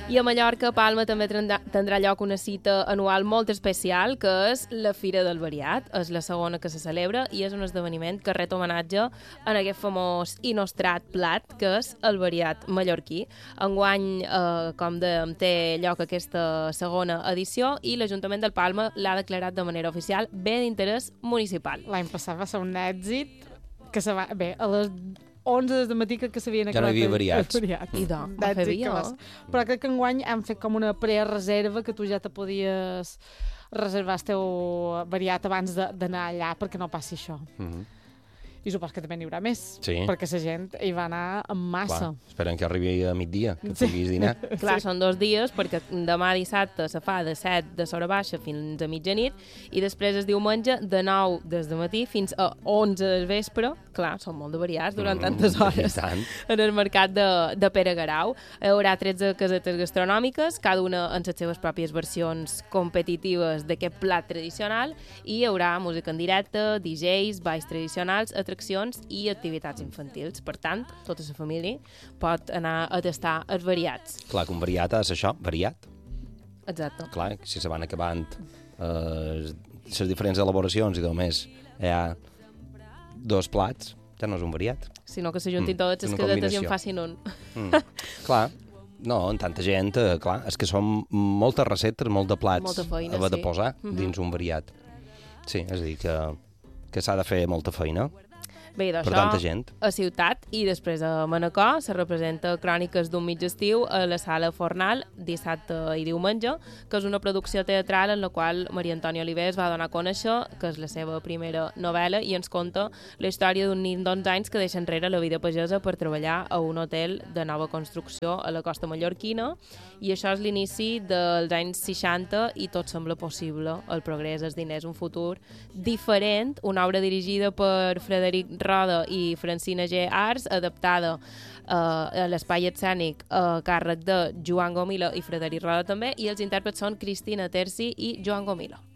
I a Mallorca, Palma, també tindrà lloc una cita anual molt especial, que és la Fira del Variat. És la segona que se celebra i és un esdeveniment que ret homenatge en aquest famós i nostrat plat, que és el variat mallorquí. Enguany, com dèiem, té lloc aquesta segona edició i l'Ajuntament del Palma l'ha declarat de manera oficial bé d'interès municipal. L'any passat va ser un èxit que se va... Bé, a les 11 de matí que s'havien acabat... Ja no hi havia variats. I va fer via. Però crec que enguany han fet com una prereserva que tu ja te podies reservar el teu variat abans d'anar allà perquè no passi això. I supos que també n'hi haurà més, perquè la gent hi va anar en massa. Clar, esperem que arribi a migdia, que puguis dinar. Clar, són 2 dies, perquè demà dissabte se fa de 7 de l'hora baixa fins a mitjanit, i després es diumenge de 9 des de matí fins a 11 del vespre. Clar, són molt de variats durant tantes hores en el mercat de Pere Garau. Hi haurà 13 casetes gastronòmiques, cada una en les seves pròpies versions competitives d'aquest plat tradicional, i hi haurà música en directe, DJs, balls tradicionals, atraccions i activitats infantils. Per tant, tota la família pot anar a tastar els variats. Clar, que un variat és això, variat. Exacte. Clar, si se van acabant les diferents elaboracions i només hi ha 2 plats, ja no és un variat. Sinó que s'ajuntin totes les casetes i en facin un. Clar, no, en tanta gent, clar, és que són moltes receptes, molt de plats molta feina, de posar dins un variat. Sí, és a dir, que s'ha de fer molta feina. Bé, per tanta gent. A Ciutat i després a Manacor se representa Cròniques d'un mig estiu a la Sala Fornal dissabte i diumenge, que és una producció teatral en la qual Maria Antònia Oliver es va donar a conèixer, que és la seva primera novel·la, i ens conta la història d'un nen d'11 anys que deixa enrere la vida pagesa per treballar a un hotel de nova construcció a la costa mallorquina, i això és l'inici dels anys 60 i tot sembla possible. El progrés, els diners, un futur diferent, una obra dirigida per Frederic Roda i Francina G. Ars, adaptada a l'espai escènic a càrrec de Joan Gomila i Frederic Roda també, i els intèrprets són Cristina Terci i Joan Gomila.